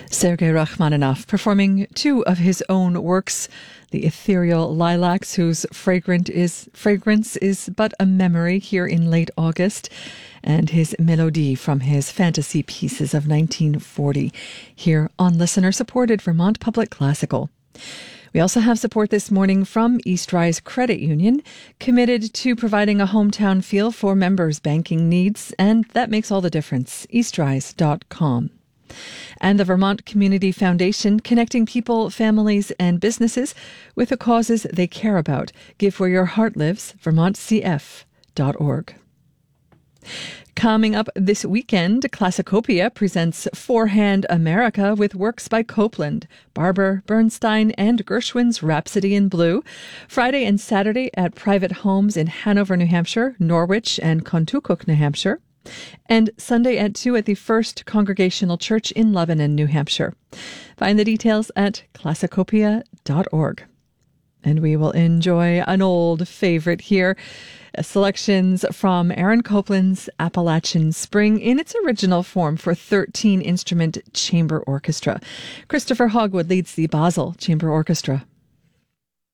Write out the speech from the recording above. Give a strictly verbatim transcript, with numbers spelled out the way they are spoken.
Sergei Rachmaninoff performing two of his own works, the ethereal lilacs whose fragrant is, fragrance is but a memory here in late August, and his Melodie from his fantasy pieces of nineteen forty here on listener-supported Vermont Public Classical. We also have support this morning from East Rise Credit Union, committed to providing a hometown feel for members' banking needs, and that makes all the difference. east rise dot com. And the Vermont Community Foundation, connecting people, families, and businesses with the causes they care about. Give where your heart lives, vermont c f dot org. Coming up this weekend, Classicopia presents Four-Hand America with works by Copland, Barber, Bernstein, and Gershwin's Rhapsody in Blue. Friday and Saturday at private homes in Hanover, New Hampshire, Norwich, and Contoocook, New Hampshire. And Sunday at two at the First Congregational Church in Lebanon, New Hampshire. Find the details at classicopia dot org. And we will enjoy an old favorite here. Selections from Aaron Copland's Appalachian Spring in its original form for thirteen instrument chamber orchestra. Christopher Hogwood leads the Basel Chamber Orchestra.